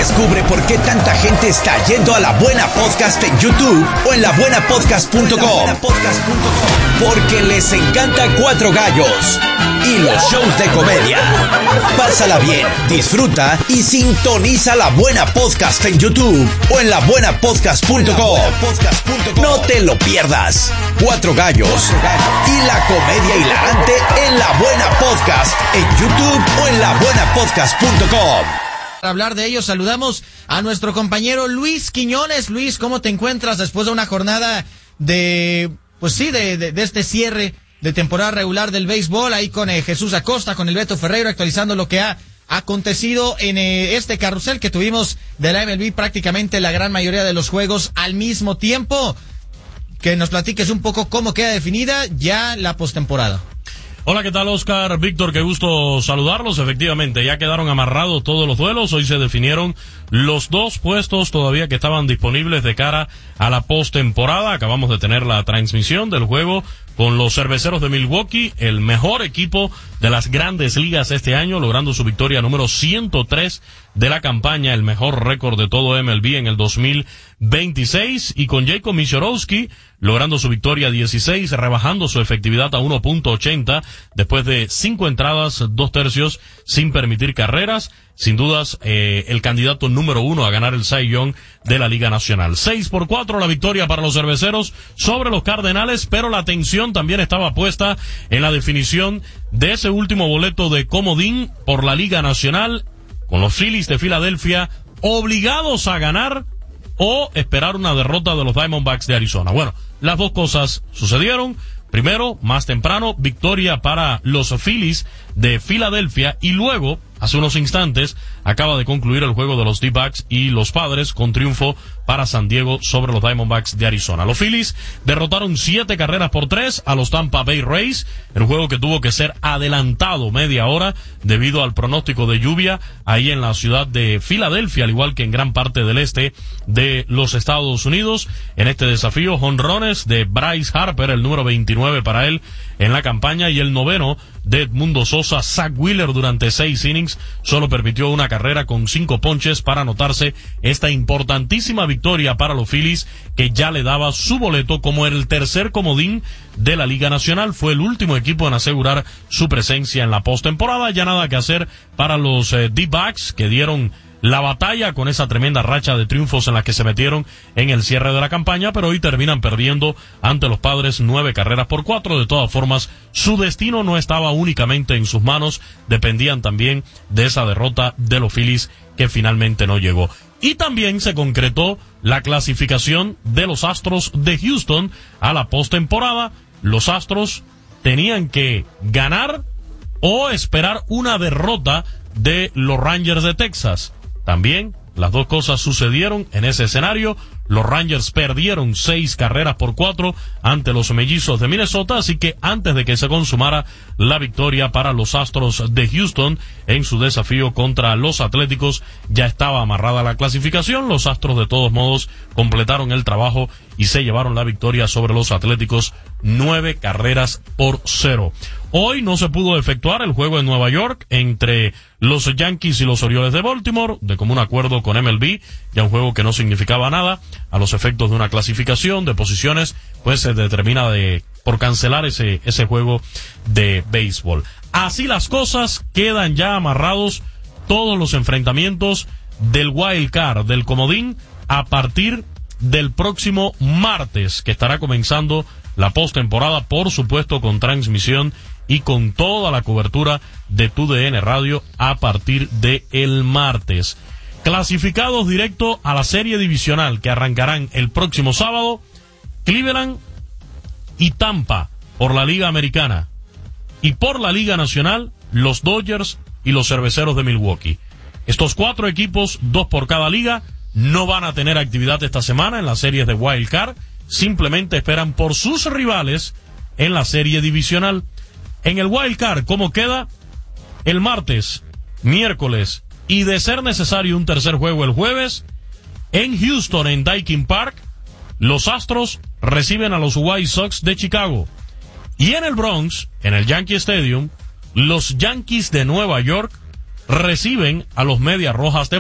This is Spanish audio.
Descubre por qué tanta gente está yendo a La Buena Podcast en YouTube o en labuenapodcast.com. Porque les encanta Cuatro Gallos y los shows de comedia. Pásala bien, disfruta y sintoniza La Buena Podcast en YouTube o en labuenapodcast.com. No te lo pierdas. Cuatro Gallos y la comedia hilarante en La Buena Podcast en YouTube o en labuenapodcast.com. Para hablar de ello, saludamos a nuestro compañero Luis Quiñones. Luis, ¿cómo te encuentras después de una jornada de este cierre de temporada regular del béisbol? Ahí con Jesús Acosta, con el Beto Ferreiro, actualizando lo que ha acontecido en este carrusel que tuvimos de la MLB, prácticamente la gran mayoría de los juegos al mismo tiempo. Que nos platiques un poco cómo queda definida ya la postemporada. Hola, ¿qué tal, Oscar? Víctor, qué gusto saludarlos. Efectivamente, ya quedaron amarrados todos los duelos. Hoy se definieron los dos puestos todavía que estaban disponibles de cara a la postemporada. Acabamos de tener la transmisión del juego con los Cerveceros de Milwaukee, el mejor equipo de las grandes ligas este año, logrando su victoria número 103 de la campaña, el mejor récord de todo MLB en el 2026, y con Jacob Misiorowski logrando su victoria 16, rebajando su efectividad a 1.80 después de 5 entradas, 2 tercios sin permitir carreras. Sin dudas, el candidato número 1 a ganar el Cy Young de la Liga Nacional. 6-4 la victoria para los Cerveceros sobre los Cardenales, pero la atención también estaba puesta en la definición de ese último boleto de comodín por la Liga Nacional, con los Phillies de Filadelfia obligados a ganar o esperar una derrota de los Diamondbacks de Arizona. Bueno, las dos cosas sucedieron. Primero, más temprano, victoria para los Phillies de Filadelfia, y luego, hace unos instantes, acaba de concluir el juego de los D-backs y los Padres con triunfo para San Diego sobre los Diamondbacks de Arizona. Los Phillies derrotaron 7-3 a los Tampa Bay Rays en un juego que tuvo que ser adelantado media hora debido al pronóstico de lluvia ahí en la ciudad de Filadelfia, al igual que en gran parte del este de los Estados Unidos. En este desafío, jonrones de Bryce Harper, el número 29 para él en la campaña, y el noveno de Edmundo Sosa. Zach Wheeler durante 6 innings solo permitió una carrera con 5 ponches para anotarse esta importantísima victoria para los Phillies, que ya le daba su boleto como el tercer comodín de la Liga Nacional. Fue el último equipo en asegurar su presencia en la postemporada. Ya nada que hacer para los D-backs, que dieron la batalla con esa tremenda racha de triunfos en la que se metieron en el cierre de la campaña, pero hoy terminan perdiendo ante los Padres 9-4. De todas formas, su destino no estaba únicamente en sus manos, dependían también de esa derrota de los Phillies que finalmente no llegó. Y también se concretó la clasificación de los Astros de Houston a la postemporada. Los Astros tenían que ganar o esperar una derrota de los Rangers de Texas. También las dos cosas sucedieron en ese escenario. Los Rangers perdieron 6-4 ante los Mellizos de Minnesota, así que antes de que se consumara la victoria para los Astros de Houston en su desafío contra los Atléticos, ya estaba amarrada la clasificación. Los Astros de todos modos completaron el trabajo y se llevaron la victoria sobre los Atléticos 9-0. Hoy no se pudo efectuar el juego en Nueva York entre los Yankees y los Orioles de Baltimore, de común acuerdo con MLB, ya un juego que no significaba nada a los efectos de una clasificación de posiciones, pues se determina por cancelar ese juego de béisbol. Así las cosas, quedan ya amarrados todos los enfrentamientos del Wild Card, del comodín, a partir del próximo martes, que estará comenzando la postemporada, por supuesto con transmisión y con toda la cobertura de TUDN Radio a partir de el martes. Clasificados directo a la serie divisional que arrancarán el próximo sábado, Cleveland y Tampa por la Liga Americana, y por la Liga Nacional, los Dodgers y los Cerveceros de Milwaukee. Estos 4 equipos, 2 por cada liga, no van a tener actividad esta semana en las series de Wild Card, simplemente esperan por sus rivales en la serie divisional. En el Wild Card, ¿cómo queda? El martes, miércoles y, de ser necesario, un tercer juego el jueves, en Houston, en Daikin Park, los Astros reciben a los White Sox de Chicago. Y en el Bronx, en el Yankee Stadium, los Yankees de Nueva York reciben a los Medias Rojas de